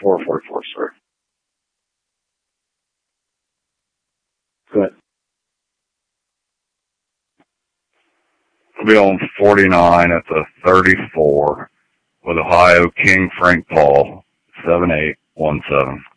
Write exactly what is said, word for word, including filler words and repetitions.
forty-four, forty-four, sorry. Good. I'll be on forty-nine at the thirty-four with Ohio King Frank Paul, seven eight one seven.